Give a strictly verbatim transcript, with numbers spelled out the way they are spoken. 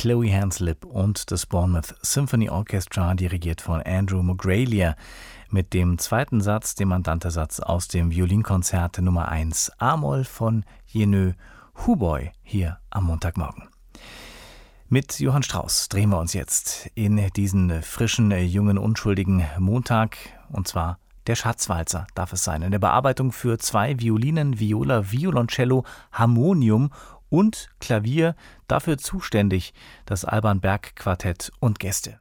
Chloe Hanslip und das Bournemouth Symphony Orchestra, dirigiert von Andrew Mogralia, mit dem zweiten Satz, dem Andante-Satz aus dem Violinkonzert Nummer eins A-Moll von Jenő Huboly hier am Montagmorgen. Mit Johann Strauss drehen wir uns jetzt in diesen frischen, jungen, unschuldigen Montag, und zwar der Schatzwalzer darf es sein, in der Bearbeitung für zwei Violinen, Viola, Violoncello, Harmonium und Klavier, dafür zuständig das Alban Berg Quartett und Gäste.